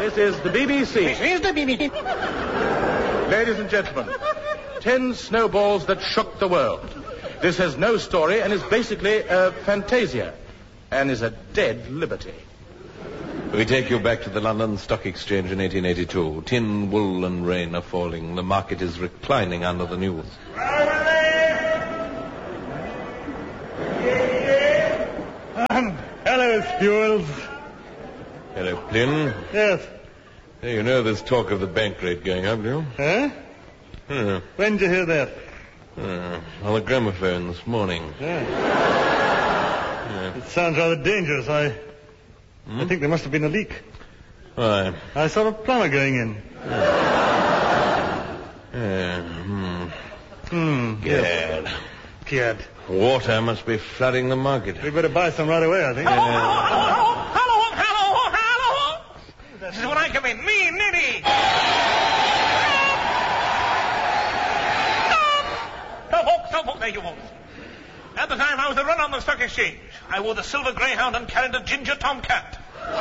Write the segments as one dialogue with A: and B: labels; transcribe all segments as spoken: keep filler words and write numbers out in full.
A: This is the B B C.
B: This is the B B C.
A: Ladies and gentlemen, ten snowballs that shook the world. This has no story and is basically a fantasia and is a dead liberty.
C: We take you back to the London Stock Exchange in eighteen eighty-two. Tin, wool, and rain are falling. The market is reclining under the news.
D: Um, hello, Spules.
C: Hello, Flynn.
D: Yes.
C: Hey, you know there's talk of the bank rate going up, do you?
D: Huh?
C: Yeah.
D: When did you hear that?
C: Uh, on the gramophone this morning.
D: Yeah.
C: Yeah.
D: It sounds rather dangerous. I,
C: Hmm?
D: I think there must have been a leak.
C: Why?
D: I saw a plumber going in.
C: Yeah. Hmm.
D: Hmm.
C: Gad.
D: Gad.
C: Water must be flooding the market.
D: We better buy some right away, I think.
B: Hello, hello, hello, hello. This is when I come in. Me, Nitty. Stop, folks, stop, folks. There you folks. At the time I was a run on the stock exchange, I wore the silver greyhound and carried a ginger tomcat.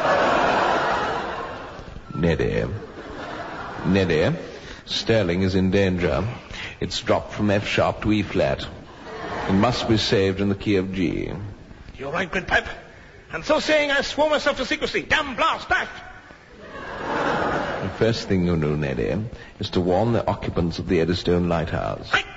C: Neddy. Neddy. Sterling is in danger. It's dropped from F sharp to E flat. It must be saved in the key of G.
B: You're right, Gridpipe. And so saying, I swore myself to secrecy. Damn blast, dash.
C: The first thing you do, Neddy, is to warn the occupants of the Eddystone Lighthouse.
B: Right.